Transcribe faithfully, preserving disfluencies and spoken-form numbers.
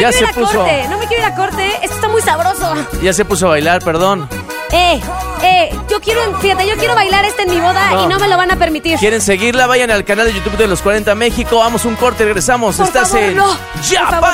ya quiero se ir a puso. corte, no me quiero ir a corte. Esto está muy sabroso. Ya se puso a bailar, perdón. Eh, eh, yo quiero, fíjate, yo quiero bailar este en mi boda No. y no me lo van a permitir. ¿Quieren seguirla? Vayan al canal de YouTube de Los cuarenta México. Vamos un corte, regresamos. Por Estás favor, en no. Ya Por favor, para